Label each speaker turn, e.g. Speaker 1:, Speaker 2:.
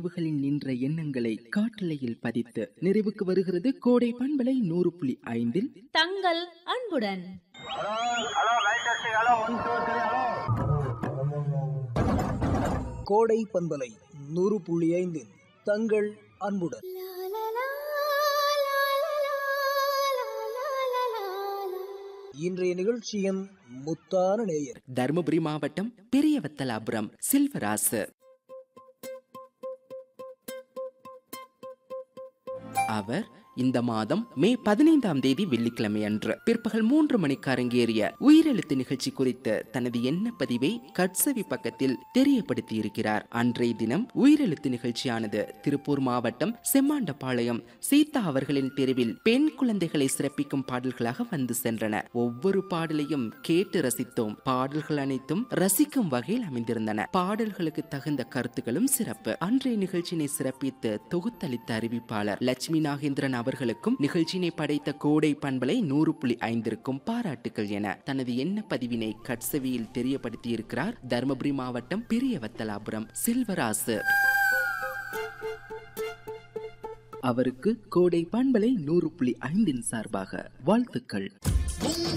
Speaker 1: உணர்வுகளில் நின்ற எண்ணங்களை காட்டலையில் பதித்து நிறைவுக்கு வருகிறது கோடை பண்பலை 100.5
Speaker 2: தங்கள் அன்புடன்.
Speaker 3: கோடை பண்பலை 100.5 தங்கள் அன்புடன். இன்றைய நிகழ்ச்சியின் முத்தான நேயர்
Speaker 1: தருமபுரி மாவட்டம் பெரியவத்தலாபுரம் செல்வராசு. அவர் இந்த மாதம் மே 15ஆம் தேதி வெள்ளிக்கிழமை அன்று பிற்பகல் 3 மணிக்கு அரங்கேறிய உயிரெழுத்து நிகழ்ச்சி குறித்து தனது எண்ண பதிவை கட்சவி பக்கத்தில் தெரியப்படுத்தி இருக்கிறார். அன்றைய தினம் உயிரெழுத்து நிகழ்ச்சியானது திருப்பூர் மாவட்டம் செம்மாண்டபாளையம் சீதா அவர்களின் தெருவில் பெண் குழந்தைகளை சிறப்பிக்கும் பாடல்களாக வந்து சென்றன. ஒவ்வொரு பாடலையும் கேட்டு ரசித்தோம். பாடல்கள் அனைத்தும் ரசிக்கும் வகையில் அமைந்திருந்தன. பாடல்களுக்கு தகுந்த கருத்துக்களும் சிறப்பு. அன்றைய நிகழ்ச்சியினை சிறப்பித்து தொகுத்தளித்த அறிவிப்பாளர் லட்சுமி நாகேந்திரன் அவர்களுக்கும் நிகழ்ச்சியினை படைத்த கோடை பண்பலை 100.5 பாராட்டுகள் என தனது எண்ண பதிவினை கட்சவியில் தெரியப்படுத்தி இருக்கிறார் தருமபுரி மாவட்டம் பெரியவத்தலாபுரம் செல்வராசு. அவருக்கு கோடை பண்பலை 100.5 சார்பாக வாழ்த்துக்கள்.